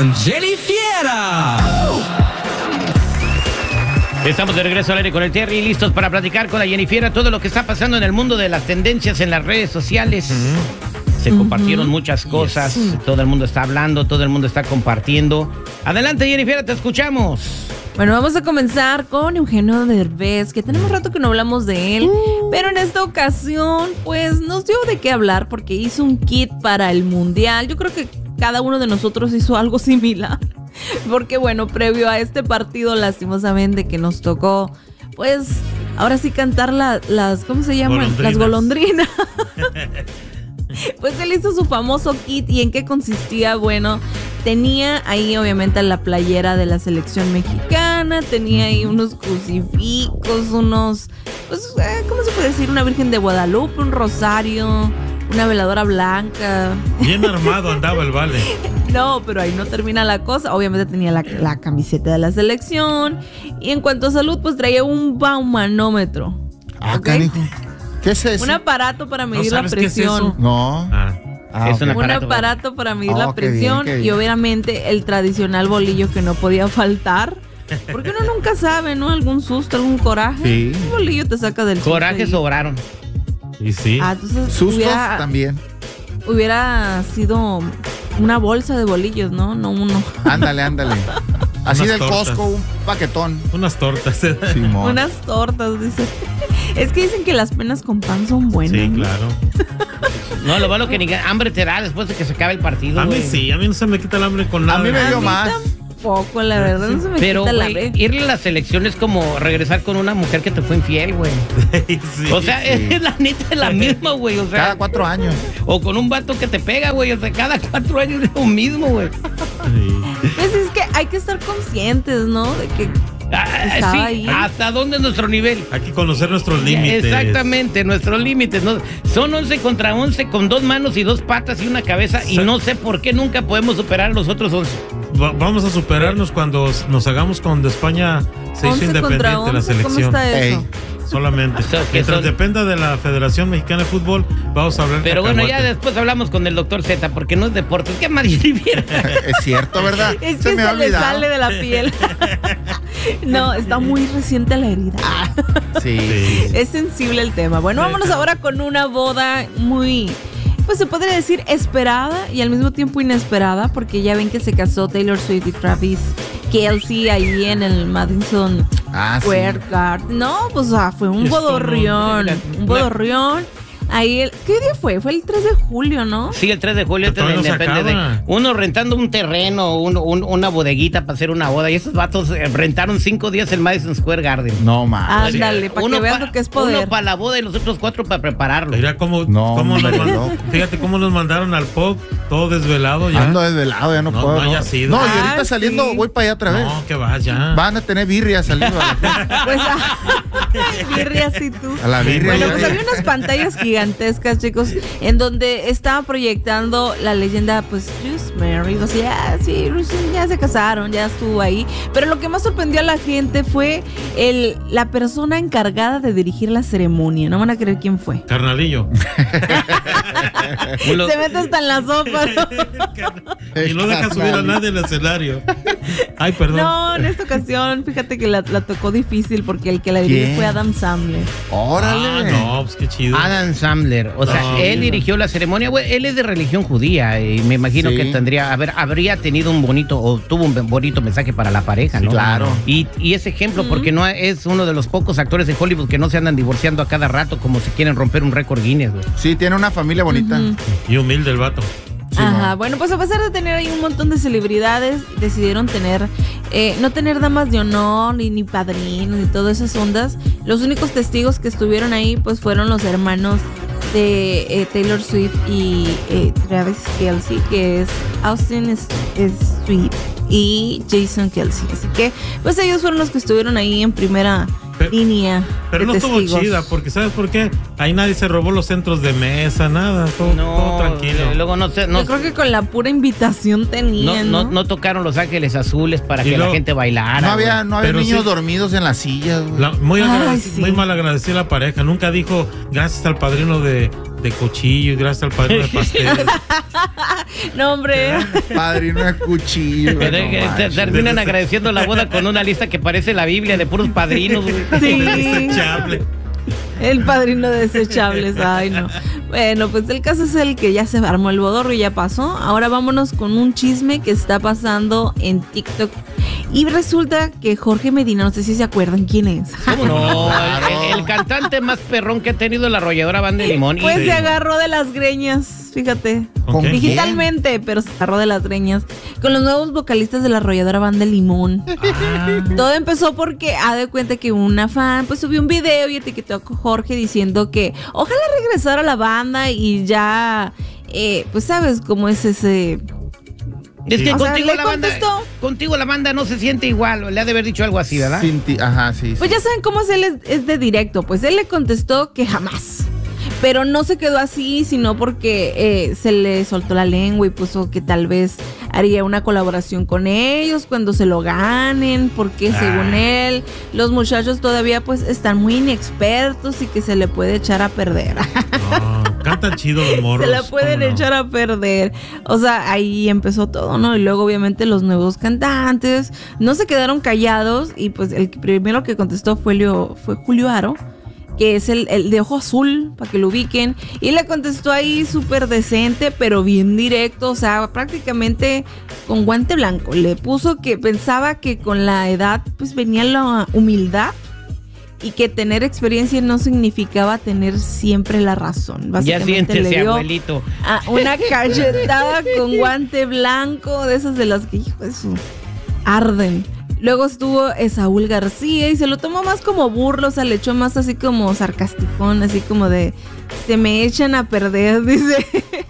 con Jenny Fiera. Estamos de regreso al aire con el Terry, listos para platicar con la Jenny Fiera todo lo que está pasando en el mundo de las tendencias en las redes sociales. Se compartieron muchas cosas, todo el mundo está hablando, todo el mundo está compartiendo. Adelante, Jenny Fiera, te escuchamos. Bueno, vamos a comenzar con Eugenio Derbez, que tenemos rato que no hablamos de él, pero en esta ocasión, pues, nos dio de qué hablar porque hizo un kit para el Mundial. Yo creo que cada uno de nosotros hizo algo similar, porque, bueno, previo a este partido, lastimosamente, que nos tocó, pues, ahora sí cantar las ¿cómo se llaman? Las golondrinas. Pues él hizo su famoso kit. ¿Y en qué consistía? Bueno, tenía ahí obviamente la playera de la selección mexicana, tenía ahí unos crucifijos, unos, pues, ¿cómo se puede decir? Una Virgen de Guadalupe, un rosario, una veladora blanca. Bien armado andaba el vale. No, pero ahí no termina la cosa. Obviamente tenía la camiseta de la selección. Y en cuanto a salud, pues traía un baumanómetro. ¿Okay? ¿Qué es eso? Un aparato para medir la presión. No. Es un aparato para medir la presión. Qué bien. Y obviamente el tradicional bolillo que no podía faltar. Porque uno nunca sabe, ¿no? Algún susto, algún coraje. Sí. Un bolillo te saca del susto. Corajes sobraron. Y sí. Entonces Sustos también. Hubiera sido una bolsa de bolillos, ¿no? No uno. Ándale. Así Unas del tortas. Costco, un paquetón. Unas tortas. Simón. Unas tortas, dice. Es que dicen que las penas con pan son buenas. Sí, ¿no? claro. No, lo malo que ni hambre te da después de que se acabe el partido. A mí güey. sí, a mí no se me quita el hambre con nada. A mí me dio más. Poco, la verdad, no se me Pero, quita la güey, vez. irle a la selección es como regresar con una mujer que te fue infiel, güey. Sí, O sea, sí. es la neta es la misma, güey. O sea, Cada 4 años. o con un vato que te pega, güey. O sea, cada 4 años es lo mismo, güey. Sí. Pues es que hay que estar conscientes, ¿no? De que estaba Sí, ahí. ¿hasta dónde es nuestro nivel? Hay que conocer nuestros límites. Exactamente, nuestros límites, ¿no? Son 11 contra 11 con 2 manos y 2 patas y una cabeza. Y no sé por qué nunca podemos superar a los otros 11. Vamos a superarnos cuando nos hagamos cuando España se hizo 11 independiente contra 11, la selección. ¿cómo está eso? Ey. Solamente. O sea, que Mientras son- dependa de la Federación Mexicana de Fútbol, vamos a hablar. Pero bueno, ya cacahuate. después hablamos con el doctor Z, porque no es deporte. ¿Qué más viera? Es cierto, ¿verdad? Es que se me ha le olvidado. sale de la piel. No, está muy reciente la herida. Sí. Es sensible el tema. Bueno, vámonos ahora con una boda muy, pues se podría decir esperada y al mismo tiempo inesperada, porque ya ven que se casó Taylor Swift y Travis Kelce ahí en el Madison Sí. Square Garden. No, pues fue un Esto no- bodorrión. Un bodorrión. Ahí, ¿qué día fue? Fue el 3 de julio, ¿no? Sí, el 3 de julio Pero todavía no se depende de acaba. uno rentando un terreno, una bodeguita para hacer una boda. Y esos vatos rentaron 5 días el Madison Square Garden. No más. Ándale, para que veas lo que es poder. Uno para la boda y los otros 4 para prepararlo. Mira cómo, No, cómo nos hombre, mandaron. loco. Fíjate cómo nos mandaron al pop, todo desvelado ya. Ando desvelado, ya no No, puedo. no haya sido. No, y ahorita Ah, saliendo sí. voy para allá otra vez. No, que va ya. Van a tener birria saliendo Pues birrias y tú. a la birria. Bueno, ya. pues había unas pantallas gigantescas, chicos, en donde estaba proyectando la leyenda, pues, Just Married. O sea, sí, ya se casaron, ya estuvo ahí. Pero lo que más sorprendió a la gente fue la persona encargada de dirigir la ceremonia. No van a creer quién fue. Carnalillo. Uno- Se mete hasta en la sopa, ¿no? Y no deja subir a nadie al escenario. Ay, perdón. No, en esta ocasión, fíjate que la tocó difícil porque el que la dirigió ¿Quién? fue Adam Sandler. Órale. No, pues qué chido. Adam Sandler, o sea, No, él mira. dirigió la ceremonia, güey, él es de religión judía y me imagino Sí. que habría tenido un bonito, o tuvo un bonito mensaje para la pareja, Sí, ¿no? claro. Y ese ejemplo, porque no es uno de los pocos actores de Hollywood que no se andan divorciando a cada rato como si quieren romper un récord Guinness, güey. Sí, tiene una familia bonita. Y humilde el vato. Sí, Ajá, no. bueno, pues a pesar de tener ahí un montón de celebridades, decidieron no tener damas de honor, ni padrinos, ni todas esas ondas. Los únicos testigos que estuvieron ahí, pues fueron los hermanos de Taylor Swift y Travis Kelce, que es Austin Swift y Jason Kelce. Así que, pues ellos fueron los que estuvieron ahí en primera línea. Pero de no estuvo testigos. chida, porque ¿sabes por qué? Ahí nadie se robó los centros de mesa, nada, todo tranquilo. Luego no Yo creo que con la pura invitación tenían, no tocaron Los Ángeles Azules para Y que la luego- gente bailara. No había, güey. no había Pero niños sí. dormidos en las sillas. güey. Muy, Ay, sí. muy mal agradecida la pareja. Nunca dijo gracias al padrino de de cuchillo, gracias al padrino de pastel. No, hombre. Padrino de cuchillo. Pero no que manches. terminan agradeciendo la boda con una lista que parece la Biblia de puros padrinos, güey. Sí. Desechable. El padrino de desechables, ay no. Bueno, pues el caso es el que ya se armó el bodorro y ya pasó. Ahora vámonos con un chisme que está pasando en TikTok. Y resulta que Jorge Medina, no sé si se acuerdan quién es. ¿Cómo no? Claro. El cantante más perrón que ha tenido la arrolladora Banda de Limón. Pues Y- se agarró de las greñas, fíjate. ¿Con qué? Digitalmente, pero se agarró de las greñas con los nuevos vocalistas de la arrolladora Banda de Limón. Todo empezó porque ha de cuenta que una fan pues subió un video y etiquetó a Jorge diciendo que ojalá regresara a la banda y ya, pues sabes cómo es ese... Es que O sea, contigo le la banda, contestó. contigo la banda no se siente igual. Le ha de haber dicho algo así, ¿verdad? Sin ti- Ajá, sí. Pues ya saben cómo es él, es de directo. Pues él le contestó que jamás. Pero no se quedó así, sino porque se le soltó la lengua y puso que tal vez haría una colaboración con ellos cuando se lo ganen, porque según él, los muchachos todavía pues están muy inexpertos y que se le puede echar a perder. No, cantan chido los morros. Se la pueden ¿cómo no? echar a perder. O sea, ahí empezó todo, ¿no? Y luego, obviamente, los nuevos cantantes no se quedaron callados. Y pues el primero que contestó fue Julio Aro, que es el de ojo azul, para que lo ubiquen. Y le contestó ahí súper decente, pero bien directo. O sea, prácticamente con guante blanco. Le puso que pensaba que con la edad, pues venía la humildad. Y que tener experiencia no significaba tener siempre la razón. Ya Básicamente le siéntese, dio abuelito. una cachetada con guante blanco, de esas de las que, hijo de su, arden. Luego estuvo Esaúl García y se lo tomó más como burlo, o sea, le echó más así como sarcasticón, así como de, se me echan a perder, dice.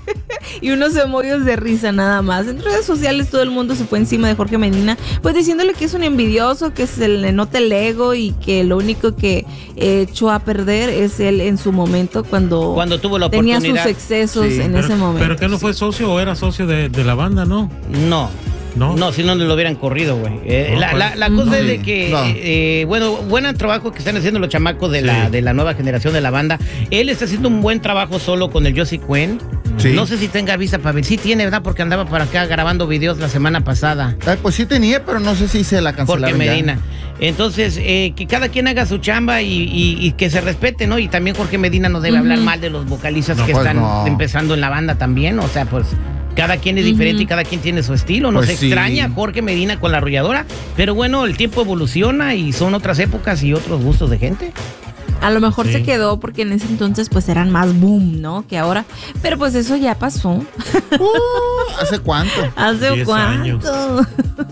Y unos emojis de risa nada más. En redes sociales todo el mundo se fue encima de Jorge Medina, pues diciéndole que es un envidioso, que se le nota el ego y que lo único que echó a perder es él en su momento cuando Cuando tuvo la tenía oportunidad. sus excesos Sí, en ese momento. Pero que no fue socio o era socio de la banda, ¿no? No. ¿No? No, si no lo hubieran corrido, güey. No, La cosa es de Sí, que, no. bueno, buen trabajo que están haciendo los chamacos de, Sí. de la nueva generación de la banda. Él está haciendo un buen trabajo solo con el Josie Cuen. Sí. No sé si tenga visa para ver. Sí tiene, ¿verdad? Porque andaba por acá grabando videos la semana pasada. Ay, pues sí tenía, pero no sé si se la cancelaron. Jorge ya. Medina. Entonces, que cada quien haga su chamba y que se respete, ¿no? Y también Jorge Medina no debe hablar mal de los vocalistas No, que pues están no. empezando en la banda también. O sea, pues cada quien es diferente y cada quien tiene su estilo. Nos Pues sí. extraña Jorge Medina con la arrolladora. Pero bueno, el tiempo evoluciona y son otras épocas y otros gustos de gente. A lo mejor Sí. se quedó porque en ese entonces pues eran más boom, ¿no? Que ahora. Pero pues eso ya pasó. ¿Hace cuánto? ¿Hace 10 cuánto?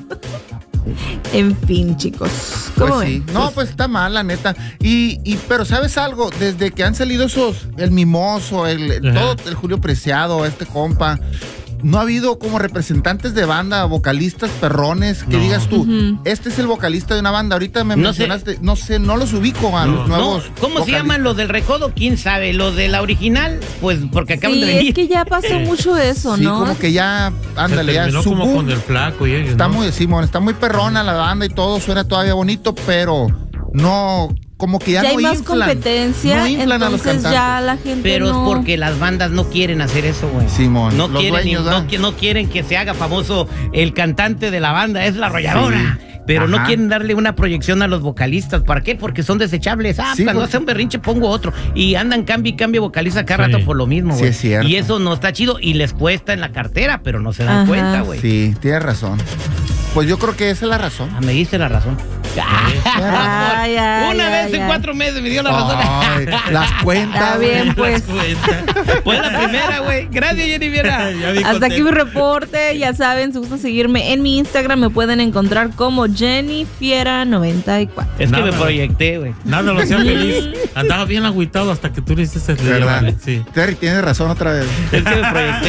En fin, chicos. ¿Cómo Pues ven? sí. No, pues está mal, la neta. Pero ¿sabes algo? Desde que han salido el Mimoso, todo el Julio Preciado, este compa, no ha habido como representantes de banda, vocalistas perrones, que No. digas tú, Ujú. este es el vocalista de una banda. Ahorita me No sé. mencionaste, no sé, no los ubico a los No, nuevos. ¿cómo se vocalistas. llaman los del recodo? ¿Quién sabe? Los de la original, pues porque acaban Sí, de venir. es que ya pasó mucho eso, Sí, ¿no? como que ya, ándale, Se ya terminó su como boom. con el flaco y ellos, Está ¿no? muy, Simón, está muy perrona la banda y todo, suena todavía bonito, pero no, como que ya, Ya no hay más inflan. competencia, No inflan a los entonces cantantes. ya la gente Pero no... es porque las bandas no quieren hacer eso, güey. Simón, No los quieren, dueños, ¿verdad? no quieren que se haga famoso el cantante de la banda, es la arrolladora. Pero no Ajá. quieren darle una proyección a los vocalistas. ¿Para qué? Porque son desechables. Sí, Cuando porque- hace un berrinche pongo otro. Y andan cambio y cambio vocalista cada Sí. rato por lo mismo, Sí, güey. es cierto. Y eso no está chido y les cuesta en la cartera, pero no se dan Ajá. cuenta, güey. Sí, tienes razón. Pues yo creo que esa es la razón. Ah, me diste la razón. Ay, ay, Una ay, vez en ay. 4 meses me dio la razón. Ay, las cuentas. Está bien, güey. pues. Fue la primera, güey. Gracias, Jennifer. Ya vi Hasta aquí mi contento. reporte. Ya saben, si gustan seguirme en mi Instagram, me pueden encontrar como JennyFiera94. Es que Nada. me proyecté, güey. Nada lo hacía feliz. Andaba bien agüitado hasta que tú le hiciste el ¿Verdad? vale, sí. Terry, tienes razón otra vez. Es que me proyecté.